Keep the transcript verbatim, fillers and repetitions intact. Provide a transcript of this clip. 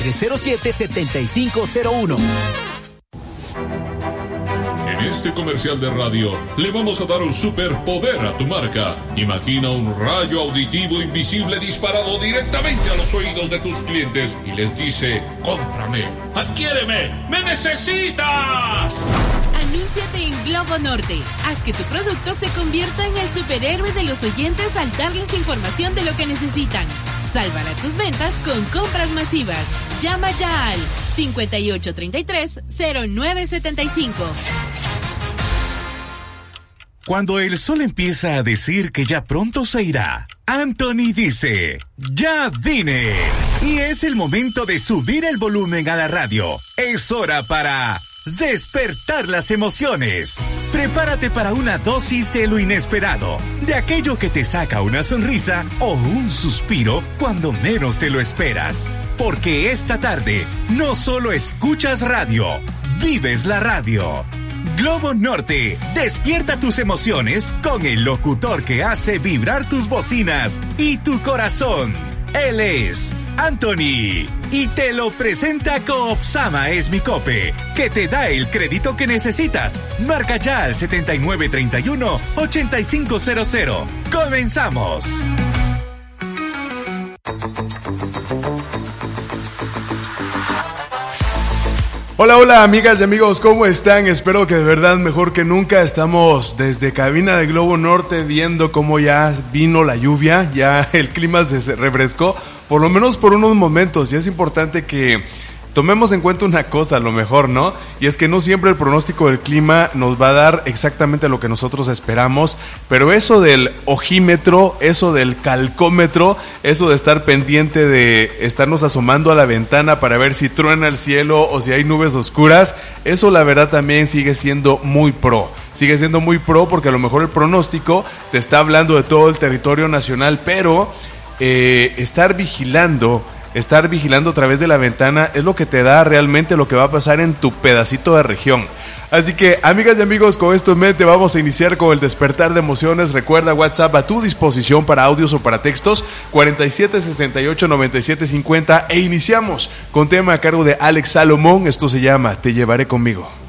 cero siete, siete cinco cero uno. En este comercial de radio le vamos a dar un superpoder a tu marca. Imagina un rayo auditivo invisible disparado directamente a los oídos de tus clientes y les dice: cómprame, adquiéreme, me necesitas. Anúnciate en Globo Norte. Haz que tu producto se convierta en el superhéroe de los oyentes al darles información de lo que necesitan. Salvará tus ventas con compras masivas. Llama ya al cincuenta y ocho treinta y tres, cero nueve setenta y cinco. Cuando el sol empieza a decir que ya pronto se irá, Anthony dice: ¡ya vine! Y es el momento de subir el volumen a la radio. Es hora para despertar las emociones. Prepárate para una dosis de lo inesperado, de aquello que te saca una sonrisa o un suspiro cuando menos te lo esperas. Porque esta tarde no solo escuchas radio, vives la radio. Globo Norte, despierta tus emociones con el locutor que hace vibrar tus bocinas y tu corazón. Él es Anthony y te lo presenta Coopsama Esmicope, que te da el crédito que necesitas. Marca ya al setenta y nueve treinta y uno, ochenta y cinco cero cero. ¡Comenzamos! Hola, hola amigas y amigos, ¿cómo están? Espero que de verdad mejor que nunca. Estamos desde cabina de Globo Norte viendo cómo ya vino la lluvia, ya el clima se refrescó, por lo menos por unos momentos, y es importante que tomemos en cuenta una cosa, a lo mejor, ¿no? Y es que no siempre el pronóstico del clima nos va a dar exactamente lo que nosotros esperamos, pero eso del ojímetro, eso del calcómetro, eso de estar pendiente de estarnos asomando a la ventana para ver si truena el cielo o si hay nubes oscuras, eso la verdad también sigue siendo muy pro. Sigue siendo muy pro porque a lo mejor el pronóstico te está hablando de todo el territorio nacional, pero eh, estar vigilando... Estar vigilando a través de la ventana es lo que te da realmente lo que va a pasar en tu pedacito de región. Así que, amigas y amigos, con esto en mente vamos a iniciar con el despertar de emociones. Recuerda, WhatsApp a tu disposición para audios o para textos, cuarenta y siete, sesenta y ocho, noventa y siete, cincuenta, e iniciamos con tema a cargo de Alex Salomón. Esto se llama Te llevaré conmigo.